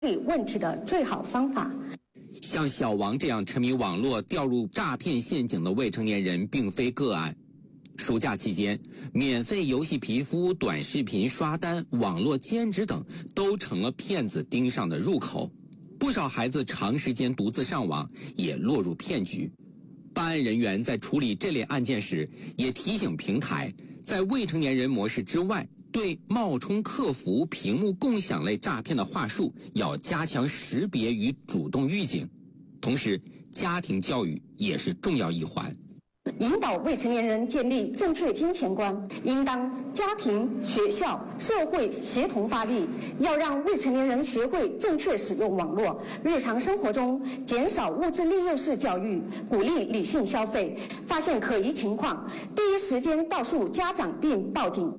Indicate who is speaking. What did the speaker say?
Speaker 1: 问题的最好方法。
Speaker 2: 像小王这样沉迷网络掉入诈骗陷阱的未成年人并非个案。暑假期间，免费游戏皮肤、短视频刷单、网络兼职等都成了骗子盯上的入口。不少孩子长时间独自上网，也落入骗局。办案人员在处理这类案件时，也提醒平台，在未成年人模式之外，对冒充客服、屏幕共享类诈骗的话术要加强识别与主动预警。同时，家庭教育也是重要一环。
Speaker 1: 引导未成年人建立正确金钱观，应当家庭、学校、社会协同发力，要让未成年人学会正确使用网络，日常生活中减少物质利诱式教育，鼓励理性消费，发现可疑情况，第一时间告诉家长并报警。